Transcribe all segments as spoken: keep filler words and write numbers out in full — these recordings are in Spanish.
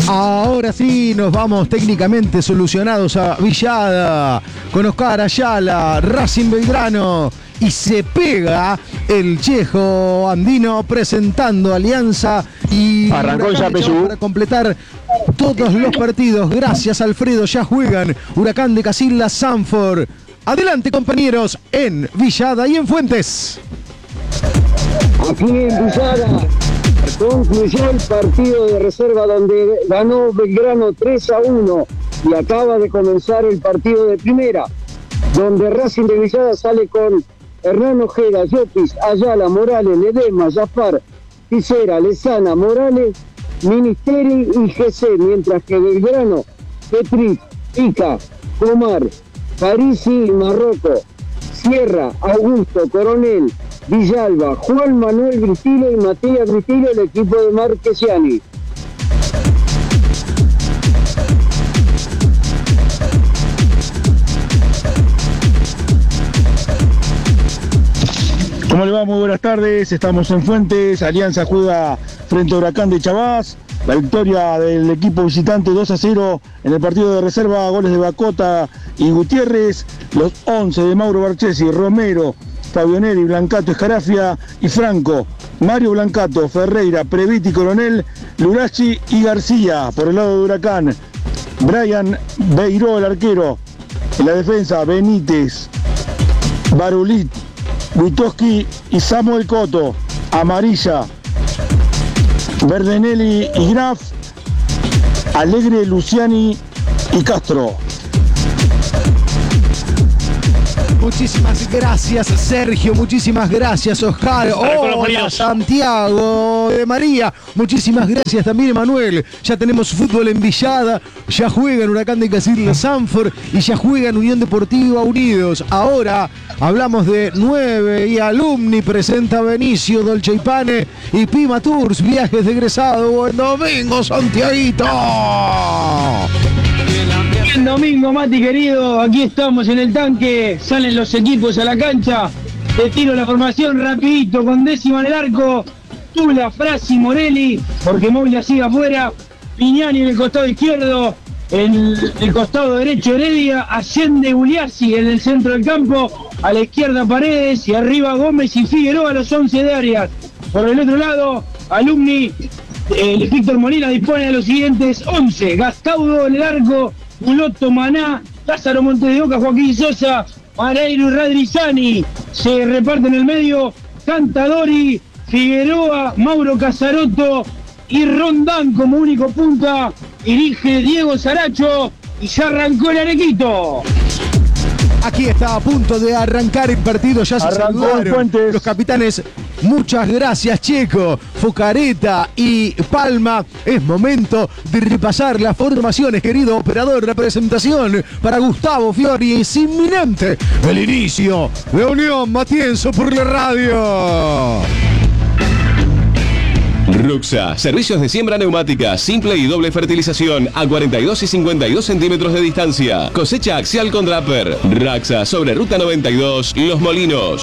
Ahora sí, nos vamos técnicamente solucionados a Villada, con Oscar Ayala, Racing Belgrano, y se pega el chejo andino presentando Alianza y arrancó ya para completar todos los partidos. Gracias, Alfredo, ya juegan Huracán de Casilda, Sanford. Adelante, compañeros, en Villada y en Fuentes. Aquí en Villada concluyó el partido de reserva donde ganó Belgrano tres a uno y acaba de comenzar el partido de primera, donde Racing de Villada sale con Hernán Ojeda, Llopis, Ayala, Morales, Ledesma, Jafar, Tisera, Lezana, Morales, Ministeri y G C, mientras que Belgrano, Petrit, Pica, Comar, Parisi y Marroco, Sierra, Augusto, Coronel, Villalba, Juan Manuel Bristilo y Matías Bristilo, el equipo de Marquesiani. ¿Cómo le va? Muy buenas tardes, estamos en Fuentes, Alianza juega frente a Huracán de Chabás, la victoria del equipo visitante dos a cero en el partido de reserva, goles de Bacota y Gutiérrez, los once de Mauro Barchesi, Romero, Fabioneri, Blancato, Escarafia y Franco, Mario Blancato, Ferreira, Previti, Coronel, Lurachi y García por el lado de Huracán, Brian Beiró, el arquero, en la defensa, Benítez, Barulit, Witoski y Samuel Coto, Amarilla, Verdenelli y Graf, Alegre, Luciani y Castro. Muchísimas gracias, Sergio. Muchísimas gracias, Oscar. Hola, Santiago de María. Muchísimas gracias también, Emanuel. Ya tenemos fútbol en Villada. Ya juegan Huracán de Casilda, Sanford y ya juegan Unión Deportiva Unidos. Ahora hablamos de nueve y Alumni presenta Benicio, Dolce y Pane y Pima Tours, viajes de egresado. Buen domingo, Santiaguito. Buen domingo, Mati querido, aquí estamos en el tanque, salen los equipos a la cancha, te tiro la formación rapidito, con décima en el arco, Tula, Frasi, Morelli, porque Moglia sigue afuera, Piñani en el costado izquierdo, en el costado derecho Heredia, Allende, Uliassi en el centro del campo, a la izquierda Paredes y arriba Gómez y Figueroa, los once de Arias. Por el otro lado, Alumni, eh, Víctor Molina dispone de los siguientes once, Gastaudo en el arco, Buloto, Maná, Lázaro Montes de Oca, Joaquín Sosa, Mareiro y Radrizani. Se reparte en el medio Cantadori, Figueroa, Mauro Casarotto y Rondán como único punta. Dirige Diego Saracho y ya arrancó el Arequito. Aquí está a punto de arrancar el partido, ya se saludaron los capitanes. Muchas gracias, Checo, Focareta y Palma. Es momento de repasar las formaciones, querido operador. La presentación para Gustavo Fiori. Es inminente el inicio de Unión Matienzo por la radio. Ruxa, servicios de siembra neumática, simple y doble fertilización a cuarenta y dos y cincuenta y dos centímetros de distancia. Cosecha axial con Draper. Raxa sobre Ruta noventa y dos, Los Molinos.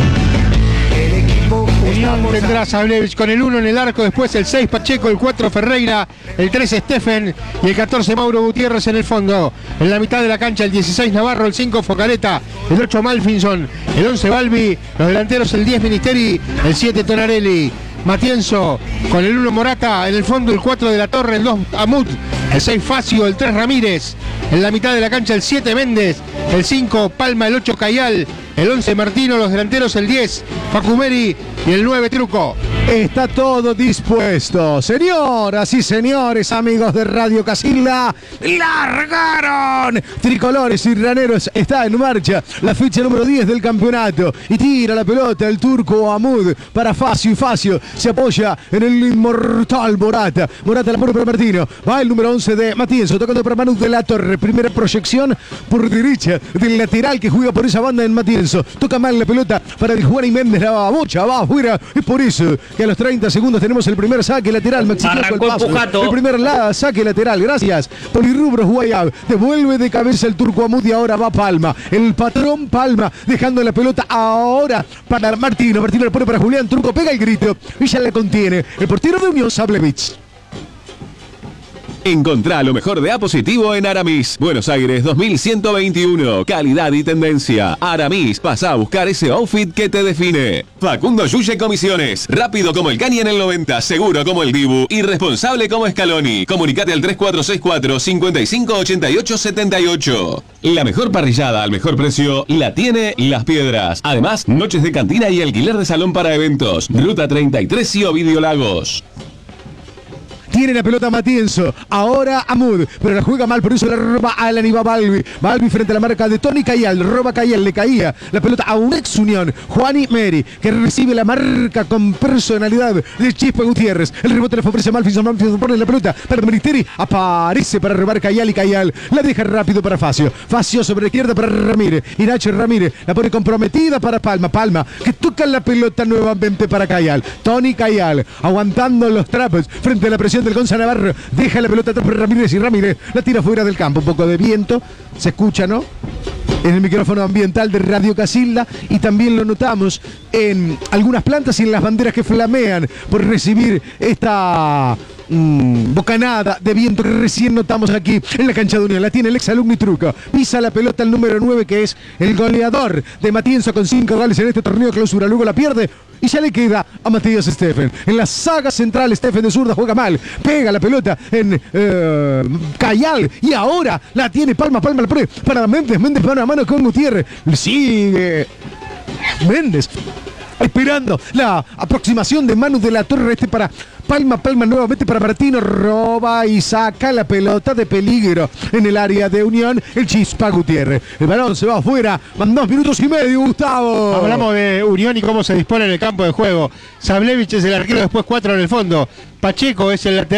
Unión tendrá Sablevich con el uno en el arco, después el seis Pacheco, el cuatro Ferreira, el tres Stephen y el catorce Mauro Gutiérrez en el fondo. En la mitad de la cancha el dieciséis Navarro, el cinco Focareta, el ocho Malfinson, el once Balbi, los delanteros el diez Ministeri, el siete Tonarelli. Matienzo con el uno Morata, en el fondo el cuatro de la Torre, el dos Amut, el seis Facio, el tres Ramírez, en la mitad de la cancha el siete Méndez, el cinco Palma, el ocho Cayal, el once Martino, los delanteros el diez Facumeri y el nueve Truco. Está todo dispuesto. Señoras y señores, amigos de Radio Casilda, largaron. Tricolores y Raneros está en marcha. La ficha número diez del campeonato. Y tira la pelota el turco Amud para Facio. Y Facio se apoya en el inmortal Morata. Morata la pone para Martino. Va el número once de Matienzo, tocando para Manu de la Torre. Primera proyección por derecha del lateral que juega por esa banda en Matienzo. Toca mal la pelota para el Juan y Méndez. La bocha va afuera. Es por eso que a los treinta segundos tenemos el primer saque lateral. Maximiliano el paso. El primer la, saque lateral. Gracias. Polirrubros Guayab. Devuelve de cabeza el turco Amud y ahora va Palma. El patrón Palma dejando la pelota ahora para Martino. Martino le pone para Julián. Turco pega el grito y ya la contiene el portero de Unión, Sablevich. Encontrá lo mejor de A Positivo en Aramis. Buenos Aires dos mil ciento veintiuno. Calidad y tendencia. Aramis, pasa a buscar ese outfit que te define. Facundo Yuye Comisiones. Rápido como el Cani en el noventa, seguro como el Dibu y responsable como Scaloni. Comunicate al tres cuatro seis cuatro, cinco cinco ocho ocho siete ocho. La mejor parrillada al mejor precio la tiene Las Piedras. Además, noches de cantina y alquiler de salón para eventos. Ruta treinta y tres y Ovidio Lagos. Tiene la pelota Matienzo, ahora Amud, pero la juega mal, por eso la roba a Alan y va Balbi. Balbi frente a la marca de Tony Cayal, roba Cayal, le caía la pelota a un ex Unión, Juani Meri, que recibe la marca con personalidad de Chispa Gutiérrez. El rebote le favorece a Malfinson, Malfinson pone la pelota para Ministeri, aparece para robar Cayal y Cayal, la deja rápido para Facio. Facio sobre la izquierda para Ramírez, y Nacho Ramírez la pone comprometida para Palma, Palma, que toca la pelota nuevamente para Cayal. Tony Cayal, aguantando los trapos frente a la presión del Gonzalo Navarro, deja la pelota atrás para Ramírez y Ramírez la tira fuera del campo. Un poco de viento, se escucha, ¿no? En el micrófono ambiental de Radio Casilda, y también lo notamos en algunas plantas y en las banderas que flamean por recibir esta mmm, bocanada de viento que recién notamos aquí en la cancha de Unión. La tiene el ex alumni Truco, pisa la pelota el número nueve, que es el goleador de Matienzo con cinco goles en este torneo de clausura. Luego la pierde y ya le queda a Matías Steffen. En la saga central, Steffen de zurda juega mal, pega la pelota en eh, Cayal, y ahora la tiene Palma, Palma la pone para Méndez, Méndez mano a mano con Gutiérrez, le sigue Méndez, esperando la aproximación de Manu de la Torre, este para Palma, Palma nuevamente para Martino, roba y saca la pelota de peligro en el área de Unión, el Chispa Gutiérrez. El balón se va afuera, van dos minutos y medio, Gustavo. Hablamos de Unión y cómo se dispone en el campo de juego. Sablevich es el arquero, después cuatro en el fondo. Pacheco es el lateral.